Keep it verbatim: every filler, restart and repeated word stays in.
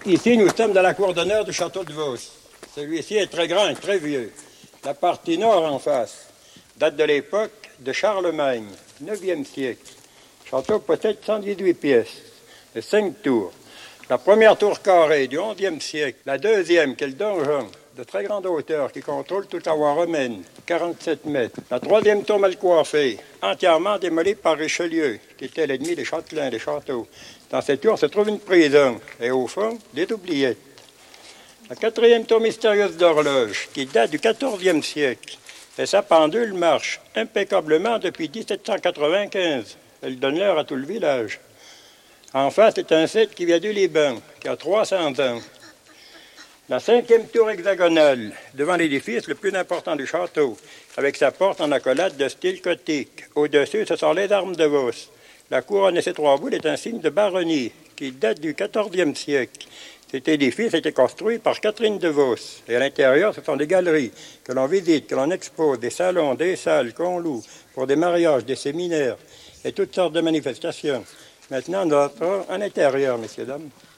Ici, nous sommes dans la cour d'honneur du château de Vos. Celui-ci est très grand et très vieux. La partie nord en face date de l'époque de Charlemagne, neuvième siècle. Le château possède cent dix-huit pièces et cinq tours. La première tour carrée du onzième siècle, la deuxième, qui est le donjon, de très grande hauteur, qui contrôle toute la voie romaine, quarante-sept mètres. La troisième tour mal coiffée, entièrement démolie par Richelieu, qui était l'ennemi des châtelains, des châteaux. Dans cette tour se trouve une prison, et au fond, des oubliettes. La quatrième tour mystérieuse d'horloge, qui date du quatorzième siècle, et sa pendule marche impeccablement depuis dix-sept cent quatre-vingt-quinze. Elle donne l'heure à tout le village. En face, c'est un site qui vient du Liban, qui a trois cents ans. La cinquième tour hexagonale, devant l'édifice le plus important du château, avec sa porte en accolade de style gothique. Au-dessus, ce sont les armes de Vos. La couronne et ses trois boules est un signe de baronnie qui date du quatorzième siècle. Cet édifice a été construit par Catherine de Vos. Et à l'intérieur, ce sont des galeries que l'on visite, que l'on expose, des salons, des salles qu'on loue pour des mariages, des séminaires et toutes sortes de manifestations. Maintenant, nous entrons à l'intérieur, messieurs, dames.